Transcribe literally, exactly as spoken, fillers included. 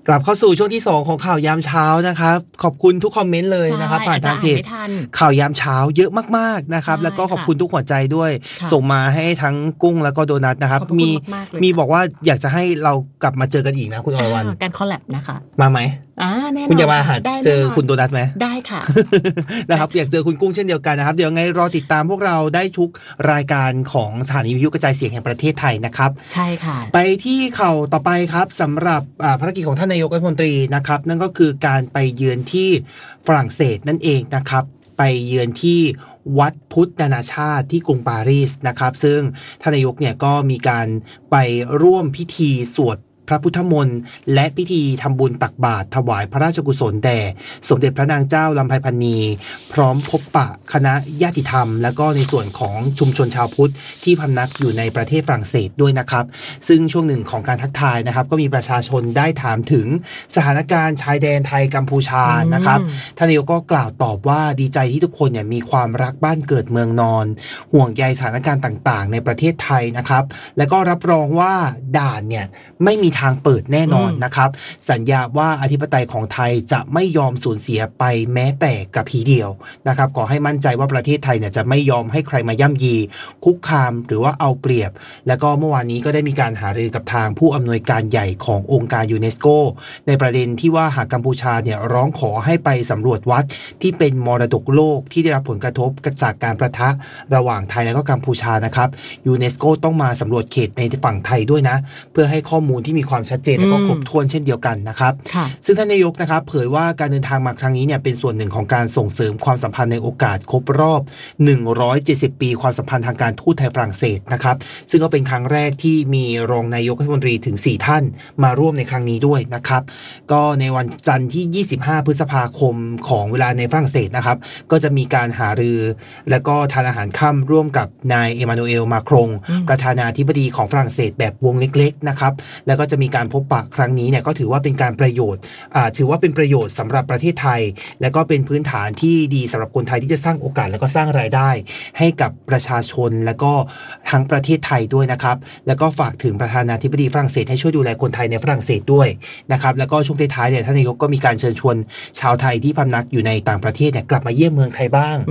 กลับเข้าสู่ช่วงที่สองของข่าวยามเช้านะครับขอบคุณทุกคอมเมนต์เลยนะครับผ่านทางเพจข่าวยามเช้าเยอะมากๆนะครับแล้วก็ขอบคุณทุกหัวใจด้วยส่งมาให้ทั้งกุ้งแล้วก็โดนัทนะครับมีมีบอกว่าอยากจะให้เรากลับมาเจอกันอีกนะคุณอรวรรณการคอลแลบนะคะมาไหมอ่าแน่นอนคุณอยากมาหาเจอคุณโดนัทไหมได้ค่ะนะครับอยากเจอคุณกุ้งเช่นเดียวกันนะครับเดี๋ยวไงรอติดตามพวกเราได้ทุกรายการของสถานีวิทยุกระจายเสียงแห่งประเทศไทยนะครับใช่ค่ะไปที่ข่าวต่อไปครับสำหรับภารกิจของท่านนายกรัฐมนตรีนะครับนั่นก็คือการไปเยือนที่ฝรั่งเศสนั่นเองนะครับไปเยือนที่วัดพุทธนานาชาติที่กรุงปารีสนะครับซึ่งท่านนายกเนี่ยก็มีการไปร่วมพิธีสวดพระพุทธมนต์และพิธีทำบุญตักบาตรถวายพระราชกุศลแด่สมเด็จพระนางเจ้าลำไพพรรณีพร้อมพบปะคณะญาติธรรมแล้วก็ในส่วนของชุมชนชาวพุทธที่พำนักอยู่ในประเทศฝรั่งเศสด้วยนะครับซึ่งช่วงหนึ่งของการทักทายนะครับก็มีประชาชนได้ถามถึงสถานการณ์ชายแดนไทยกัมพูชานะครับท่านนายกก็กล่าวตอบว่าดีใจที่ทุกคนเนี่ยมีความรักบ้านเกิดเมืองนอนห่วงใยสถานการณ์ต่างๆในประเทศไทยนะครับและก็รับรองว่าด่านเนี่ยไม่มีทางเปิดแน่นอนนะครับสัญญาว่าอธิปไตยของไทยจะไม่ยอมสูญเสียไปแม้แต่กระพีเดียวนะครับขอให้มั่นใจว่าประเทศไทยเนี่ยจะไม่ยอมให้ใครมาย่ำยีคุกคามหรือว่าเอาเปรียบแล้วก็เมื่อวานนี้ก็ได้มีการหารือกับทางผู้อำนวยการใหญ่ขององค์การยูเนสโกในประเด็นที่ว่าหากกัมพูชาเนี่ยร้องขอให้ไปสำรวจวัดที่เป็นมรดกโลกที่ได้รับผลกระทบจากการประทะระหว่างไทยและก็กัมพูชานะครับยูเนสโกต้องมาสำรวจเขตในฝั่งไทยด้วยนะเพื่อให้ข้อมูลที่มีความชัดเจนและก็ครบถ้วนเช่นเดียวกันนะครับซึ่งท่านนายกนะครับเผยว่าการเดินทางมาครั้งนี้เนี่ยเป็นส่วนหนึ่งของการส่งเสริมความสัมพันธ์ในโอกาสครบรอบหนึ่งร้อยเจ็ดสิบปีความสัมพันธ์ทางการทูตไทยฝรั่งเศสนะครับซึ่งก็เป็นครั้งแรกที่มีรองนายกรัฐมนตรีถึงสี่ท่านมาร่วมในครั้งนี้ด้วยนะครับก็ในวันจันทร์ที่ยี่สิบห้าพฤษภาคมของเวลาในฝรั่งเศสนะครับก็จะมีการหารือและก็ทานอาหารค่ำร่วมกับนายเอมานูเอลมาครงประธานาธิบดีของฝรั่งเศสแบบวงเล็กๆนะครับแล้วก็จะมีการพบปะครั้งนี้เนี่ยก็ถือว่าเป็นการประโยชน์อ่าถือว่าเป็นประโยชน์สำหรับประเทศไทยและก็เป็นพื้นฐานที่ดีสำหรับคนไทยที่จะสร้างโอกาสและก็สร้างรายได้ให้กับประชาชนและก็ทั้งประเทศไทยด้วยนะครับแล้วก็ฝากถึงประธานาธิบดีฝรั่งเศสให้ช่วยดูแลคนไทยในฝรั่งเศสด้วยนะครับแล้วก็ช่วงท้ายๆเนี่ยท่านนายกก็มีการเชิญชวนชาวไทยที่พำนักอยู่ในต่างประเทศเนี่ยกลับมาเยี่ยมเมืองไทยบ้าง